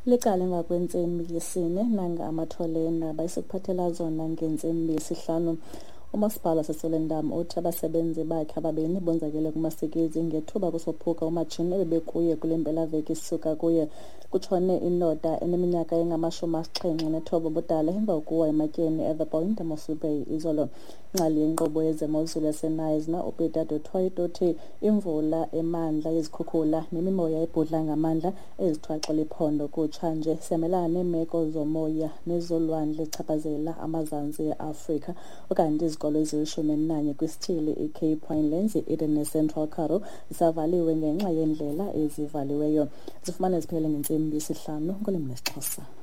Licala emva kwentsimbi yesine nanga amatholena bayisekuphathela zona ngentsimbi yesihlanu. Umasipala waseSwellendam uthi abasebenzi bakhe ababini bonzakele kumasikizi ngethuba kusophuka umatshini ebebekuye kule mpelaveki isuka kuye. Kutshone indoda eneminyaka engama-79 ubudala emva kokuwa ematyeni at the Point eMossel Bay izolo. Ingcali yenkqubo yezemozulu yaseNISNA uPeter du Toit uthi imvula emandla yezikhukhula nemimoya ebhudla ngamandla ezithwaxela iphondo kutshanje siyamelana neemeko zomoya nezolwandle ezichaphazela amazantsi e-Afrika. Ukanti izikolo ezili-11 kwisithili iCape Winelands, i-Eden neCentral Karoo zisavaliwe ngenxa yeendlela ezivaliweyo. Zifumana ziphele ngentsimbi yesihlanu ngolwimi lwesiXhosa.